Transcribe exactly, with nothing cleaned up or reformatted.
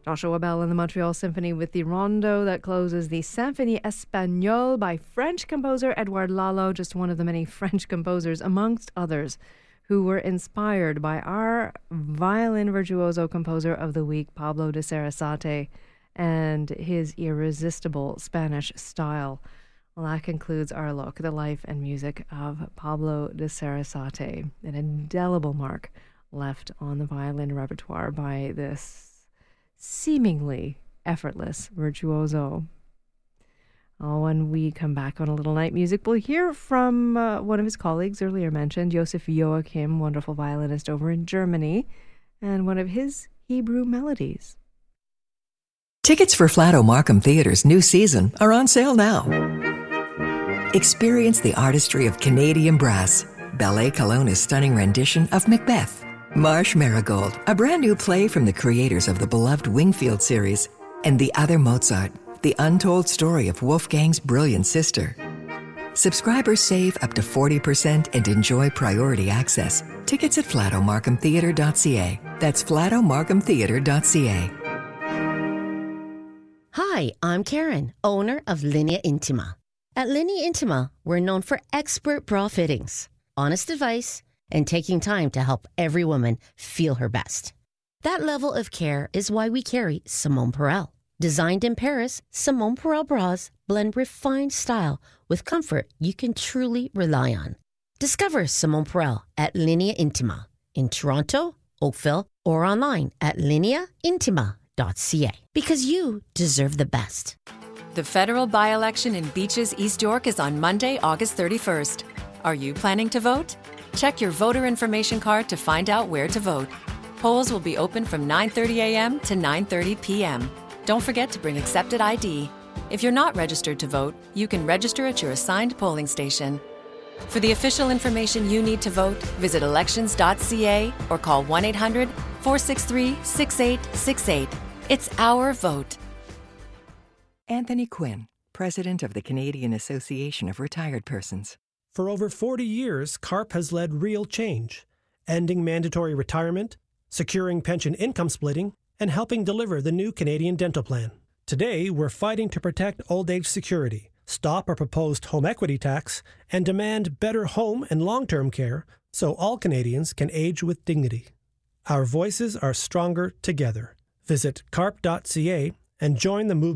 Joshua Bell and the Montreal Symphony with the rondo that closes the Symphonie Espagnole by French composer Edouard Lalo, just one of the many French composers, amongst others, who were inspired by our violin virtuoso composer of the week, Pablo de Sarasate, and his irresistible Spanish style. Well, that concludes our look at the life and music of Pablo de Sarasate, an indelible mark left on the violin repertoire by this seemingly effortless virtuoso. Oh, when we come back on A Little Night Music, we'll hear from uh, one of his colleagues earlier mentioned, Joseph Joachim, wonderful violinist over in Germany, and one of his Hebrew melodies. Tickets for Flato Markham Theatre's new season are on sale now. Experience the artistry of Canadian brass, Ballet Kelowna's stunning rendition of Macbeth, Marsh Marigold, a brand new play from the creators of the beloved Wingfield series, and The Other Mozart, the untold story of Wolfgang's brilliant sister. Subscribers save up to forty percent and enjoy priority access. Tickets at flato markham theatre dot c a. That's flato markham theatre dot c a. Hi, I'm Karen, owner of Linea Intima. At Linea Intima, we're known for expert bra fittings, honest advice, and taking time to help every woman feel her best. That level of care is why we carry Simone Perel. Designed in Paris, Simone Perel bras blend refined style with comfort you can truly rely on. Discover Simone Perel at Linea Intima in Toronto, Oakville, or online at linea intima dot c a. Because you deserve the best. The federal by-election in Beaches, East York is on Monday, August thirty-first. Are you planning to vote? Check your voter information card to find out where to vote. Polls will be open from nine thirty a.m. to nine thirty p.m. Don't forget to bring accepted I D. If you're not registered to vote, you can register at your assigned polling station. For the official information you need to vote, visit elections dot c a or call one eight hundred four six three six eight six eight. It's our vote. Anthony Quinn, President of the Canadian Association of Retired Persons. For over forty years, CARP has led real change, ending mandatory retirement, securing pension income splitting, and helping deliver the new Canadian Dental Plan. Today, we're fighting to protect old age security, stop our proposed home equity tax, and demand better home and long-term care so all Canadians can age with dignity. Our voices are stronger together. Visit carp dot c a and join the movement.